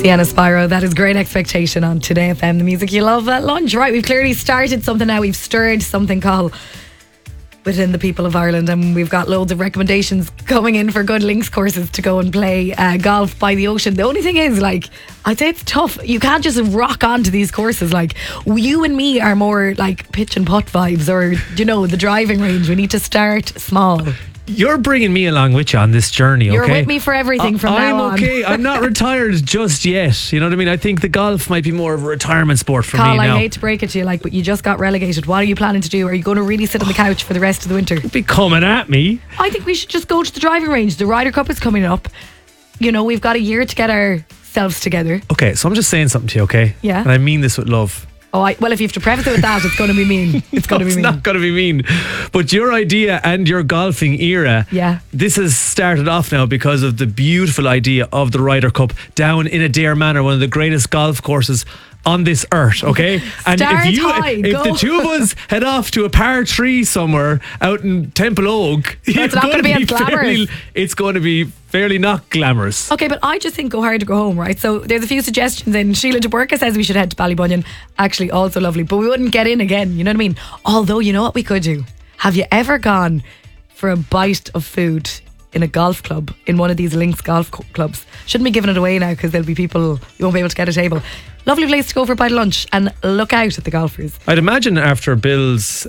Sienna Spyro, that is Great Expectation on Today FM, the music you love at lunch. Right, we've clearly started something now. We've stirred something called within the people of Ireland, and we've got loads of recommendations coming in for good links courses to go and play golf by the ocean. The only thing is, like, I'd say it's tough. You can't just rock onto these courses. Like, you and me are more like pitch and putt vibes, or, you know, the driving range. We need to start small. You're bringing me along with you on this journey, okay? You're with me for everything from now on. I'm okay. I'm not retired just yet. You know what I mean? I think the golf might be more of a retirement sport for me now. I hate to break it to you, like, but you just got relegated. What are you planning to do? Are you going to really sit on the couch for the rest of the winter? Be coming at me. I think we should just go to the driving range. The Ryder Cup is coming up. You know, we've got a year to get ourselves together. Okay, so I'm just saying something to you, okay? Yeah. And I mean this with love. Well, if you have to preface it with that, it's going to be mean. It's going to be mean. It's not going to be mean. But your idea and your golfing era, yeah, this has started off now because of the beautiful idea of the Ryder Cup down in Adair Manor, one of the greatest golf courses on this earth, okay? And if the two of us head off to a par 3 somewhere out in Temple Oak, it's not going to be as glamorous. It's going to be fairly not glamorous. Okay, but I just think go hard or go home, right? So there's a few suggestions in. Sheila de Burka says we should head to Ballybunion. Actually, also lovely, but we wouldn't get in again, you know what I mean? Although, you know what we could do? Have you ever gone for a bite of food in a golf club, in one of these links golf clubs? Shouldn't be giving it away now because there'll be people, you won't be able to get a table. Lovely place to go for a bite of lunch and look out at the golfers. I'd imagine after Bill's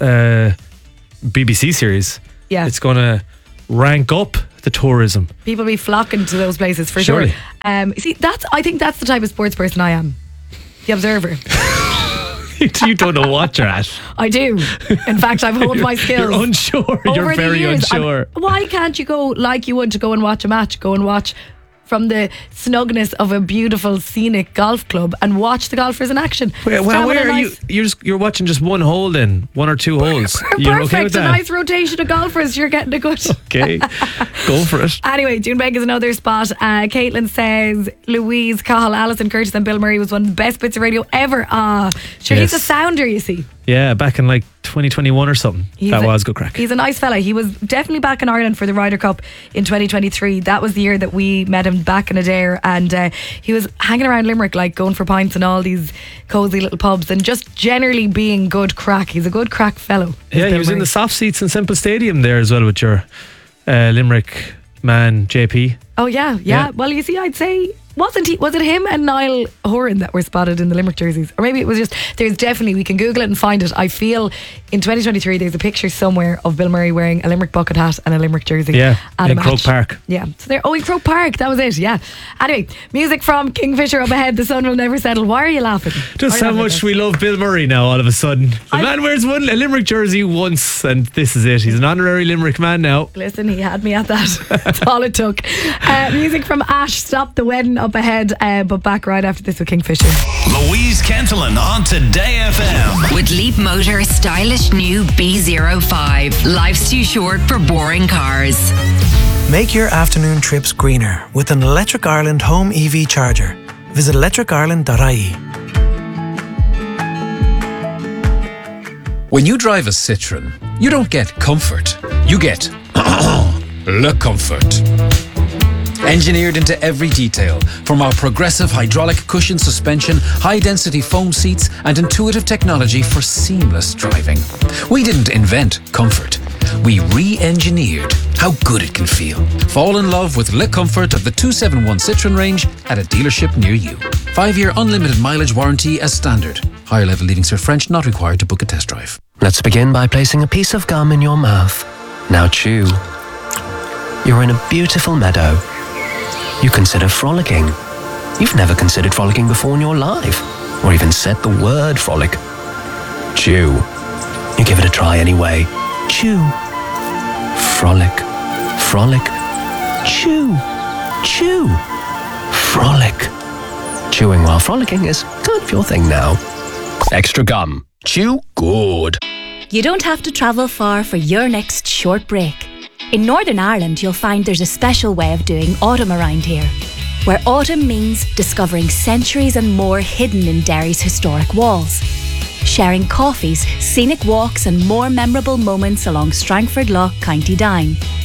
BBC series, it's going to rank up the tourism. People will be flocking to those places for sure. See, I think that's the type of sports person I am. The observer. You don't know what you're at. I do. In fact, I've honed my skills. You're unsure. You're very unsure. Why can't you go like you would to go and watch a match? Go and watch from the snugness of a beautiful scenic golf club and watch the golfers in action. Where are you? You're watching just one hole then? 1 or 2 holes? You're perfect. Okay with that? A nice rotation of golfers. You're getting a good. Okay. Go for it. Anyway, Doonbeg is another spot. Caitlin says Louise, Cahill, Alison Curtis and Bill Murray was one of the best bits of radio ever. He's a sounder, you see. Yeah, back in like 2021 or something. That was good crack. He's a nice fella. He was definitely back in Ireland for the Ryder Cup in 2023. That was the year that we met him back in Adair, and he was hanging around Limerick, like going for pints in all these cosy little pubs and just generally being good crack. He's a good crack fellow. Yeah, he was in the soft seats in Semple Stadium there as well with your Limerick man JP. Oh yeah. Well, you see, I'd say was it him and Niall Horan that were spotted in the Limerick jerseys? Or maybe it was just, there's definitely, we can Google it and find it. I feel in 2023 there's a picture somewhere of Bill Murray wearing a Limerick bucket hat and a Limerick jersey. Yeah, in Croke Park. Yeah, so they're in Croke Park, that was it, yeah. Anyway, music from Kingfisher up ahead, The Sun Will Never Settle. Why are you laughing? Just how much we love Bill Murray now all of a sudden. The man wears a Limerick jersey once and this is it. He's an honorary Limerick man now. Listen, he had me at that. That's all it took. Music from Ash, Stop the Wedding up ahead, but back right after this with Kingfisher. Louise Kentelin on Today FM. With Leap Motor's stylish new B05. Life's too short for boring cars. Make your afternoon trips greener with an Electric Ireland home EV charger. Visit electricireland.ie. When you drive a Citroën, you don't get comfort. You get Le Comfort. Engineered into every detail, from our progressive hydraulic cushion suspension, high-density foam seats, and intuitive technology for seamless driving. We didn't invent comfort. We re-engineered how good it can feel. Fall in love with Le Comfort of the 271 Citroën range at a dealership near you. 5-year unlimited mileage warranty as standard. Higher level Leading Cert French not required to book a test drive. Let's begin by placing a piece of gum in your mouth. Now chew. You're in a beautiful meadow. You consider frolicking. You've never considered frolicking before in your life, or even said the word frolic. Chew. You give it a try anyway. Chew. Frolic. Frolic. Chew. Chew. Frolic. Chewing while frolicking is kind of your thing now. Extra gum. Chew good. You don't have to travel far for your next short break. In Northern Ireland, you'll find there's a special way of doing autumn around here, where autumn means discovering centuries and more hidden in Derry's historic walls, sharing coffees, scenic walks and more memorable moments along Strangford Lough, County Down.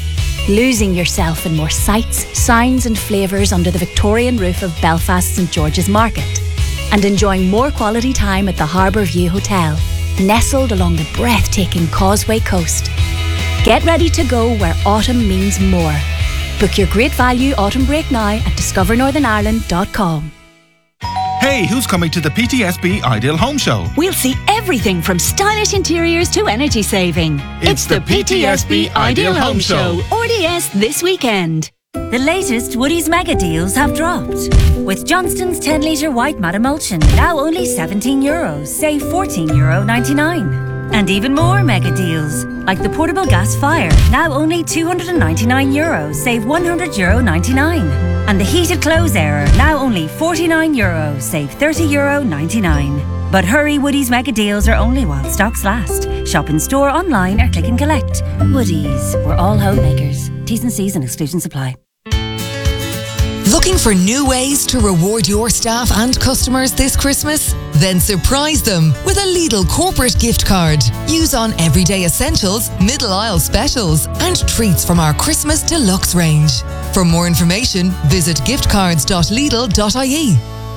losing yourself in more sights, sounds and flavours under the Victorian roof of Belfast St George's Market, and enjoying more quality time at the Harbour View Hotel, nestled along the breathtaking Causeway Coast. Get ready to go where autumn means more. Book your great value autumn break now at discovernorthernireland.com. Hey, who's coming to the PTSB Ideal Home Show? We'll see everything from stylish interiors to energy saving. It's the PTSB Ideal Home Show. RDS this weekend. The latest Woodie's mega deals have dropped. With Johnston's 10 litre white matte emulsion, now only €17, save €14.99. And even more mega deals, like the portable gas fire, now only €299, save €100.99. And the heated clothes airer, now only €49, save €30.99. But hurry, Woodie's mega deals are only while stocks last. Shop in store, online or click and collect. Woodie's, we're all homemakers. T's and C's and exclusions apply. Looking for new ways to reward your staff and customers this Christmas? Then surprise them with a Lidl corporate gift card. Use on everyday essentials, middle aisle specials, and treats from our Christmas deluxe range. For more information, visit giftcards.lidl.ie.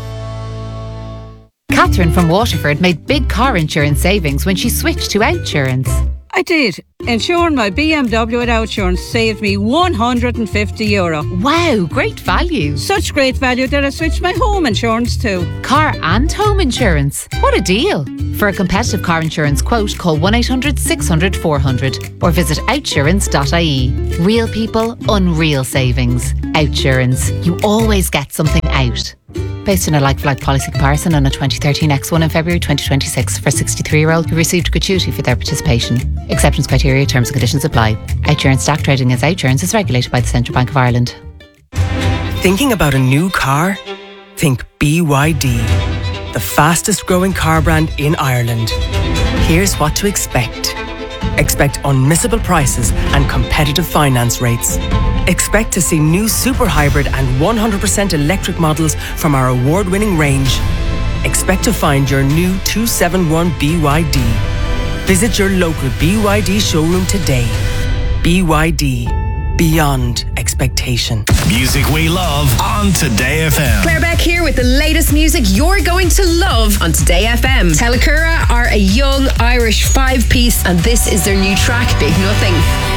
Catherine from Waterford made big car insurance savings when she switched to Outsurance. I did. Insuring my BMW at Outsurance saved me €150. Wow, great value. Such great value that I switched my home insurance too. Car and home insurance. What a deal. For a competitive car insurance quote, call 1-800-600-400 or visit outsurance.ie. Real people, unreal savings. Outsurance. You always get something out. Based on a like-for-like policy comparison on a 2013 X1 in February 2026 for a 63-year-old who received gratuity for their participation. Acceptance criteria, terms and conditions apply. Outsurance stock trading as Outsurance is regulated by the Central Bank of Ireland. Thinking about a new car? Think BYD, the fastest growing car brand in Ireland. Here's what to expect. Expect unmissable prices and competitive finance rates. Expect to see new super hybrid and 100% electric models from our award-winning range. Expect to find your new 271 BYD. Visit your local BYD showroom today. BYD, beyond expectation. Music we love on Today FM. Claire Beck here with the latest music you're going to love on Today FM. Telacura are a young Irish five-piece and this is their new track, Big Nothing.